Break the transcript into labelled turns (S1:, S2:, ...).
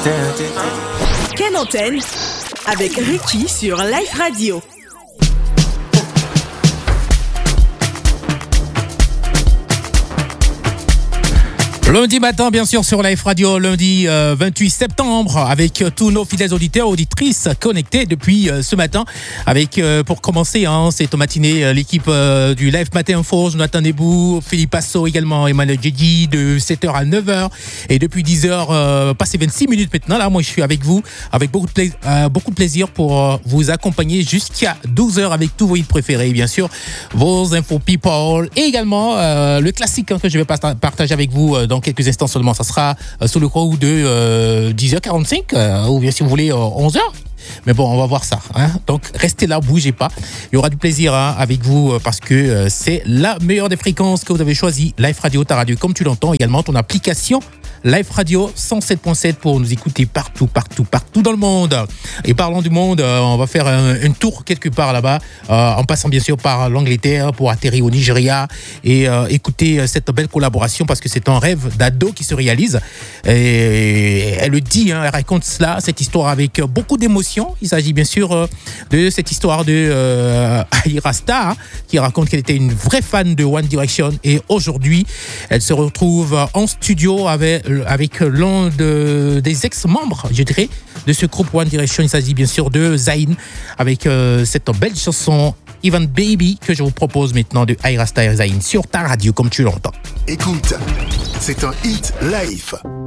S1: Ken Antenne avec Ricky sur Life Radio.
S2: Lundi matin, bien sûr, sur Life Radio, lundi 28 septembre, avec tous nos fidèles auditeurs, auditrices connectés depuis ce matin. Avec, pour commencer, cette matinée, l'équipe du Live Matin Info, Jonathan Nebou, Philippe Asso également, Emmanuel Djedji, de 7h à 9h. Et depuis 10h, passé 26 minutes maintenant, là, moi je suis avec vous, avec beaucoup de plaisir pour vous accompagner jusqu'à 12h avec tous vos hits préférés, bien sûr, vos infos people, et également le classique que je vais partager avec vous dans quelques instants seulement. Ça sera sous le coup de 10h45 ou bien si vous voulez 11h. Mais bon, on va voir ça. Donc, restez là, bougez pas. Il y aura du plaisir avec vous parce que c'est la meilleure des fréquences que vous avez choisi. Live Radio, ta radio, comme tu l'entends. Également, ton application Live Radio 107.7 pour nous écouter partout dans le monde. Et parlant du monde, on va faire un tour quelque part là-bas, en passant bien sûr par l'Angleterre pour atterrir au Nigeria et écouter cette belle collaboration parce que c'est un rêve d'ado qui se réalise. Et elle le dit, elle raconte cela, cette histoire avec beaucoup d'émotion. Il s'agit bien sûr de cette histoire de Ayra Starr qui raconte qu'elle était une vraie fan de One Direction et aujourd'hui, elle se retrouve en studio avec l'un des ex-membres, je dirais, de ce groupe One Direction. Il s'agit bien sûr de Zayn avec cette belle chanson Even Baby que je vous propose maintenant de Ayra Starr et Zayn sur ta radio comme tu l'entends.
S3: Écoute, c'est un hit live.